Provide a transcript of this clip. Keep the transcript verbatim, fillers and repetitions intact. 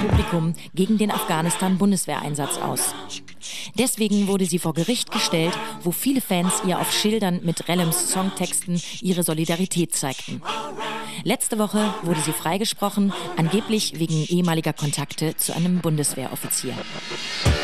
Publikum gegen den Afghanistan-Bundeswehreinsatz aus. Deswegen wurde sie vor Gericht gestellt, wo viele Fans ihr auf Schildern mit Rellems Songtexten ihre Solidarität zeigten. Letzte Woche wurde sie freigesprochen, angeblich wegen ehemaliger Kontakte zu einem Bundeswehroffizier.